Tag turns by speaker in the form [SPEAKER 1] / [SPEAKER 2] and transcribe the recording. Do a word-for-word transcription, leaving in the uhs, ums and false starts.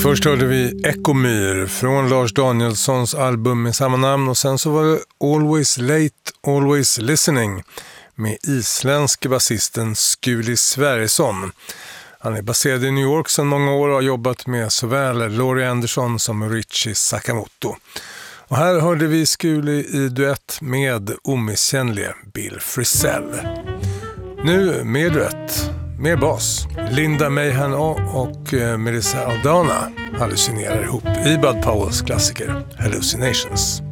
[SPEAKER 1] Först hörde vi Ekomyr från Lars Danielssons album med samma namn, och sen så var det Always Late, Always Listening med isländske basisten Skuli Sverrisson. Han är baserad i New York sedan många år och har jobbat med såväl Laurie Anderson som Richie Sakamoto. Och här hörde vi Skuli i duett med omisskännlige Bill Frisell. Nu mer duett, mer bas. Linda Mayhan och Melissa Aldana hallucinerar ihop i Bud Powells klassiker Hallucinations.